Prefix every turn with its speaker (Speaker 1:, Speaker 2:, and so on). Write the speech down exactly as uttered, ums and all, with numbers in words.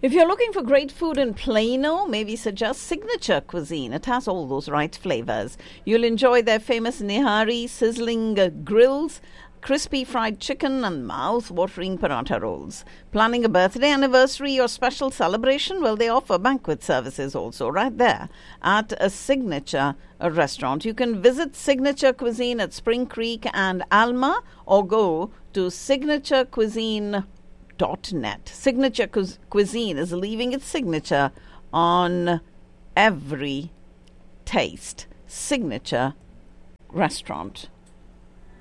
Speaker 1: If you're looking for great food in Plano, maybe suggest Signature Cuisine. It has all those right flavors. You'll enjoy their famous nihari, sizzling uh, grills, crispy fried chicken, and mouth-watering paratha rolls. Planning a birthday anniversary or special celebration? Well, they offer banquet services also right there at a Signature a restaurant. You can visit Signature Cuisine at Spring Creek and Alma, or go to signature cuisine dot net. Signature Cu- Cuisine is leaving its signature on every taste. Signature Restaurant.